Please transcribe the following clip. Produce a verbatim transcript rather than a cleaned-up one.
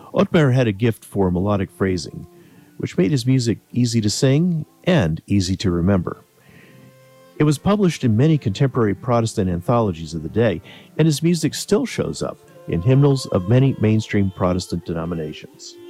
Ottmeyer had a gift for melodic phrasing, which made his music easy to sing and easy to remember. It was published in many contemporary Protestant anthologies of the day, and his music still shows up in hymnals of many mainstream Protestant denominations.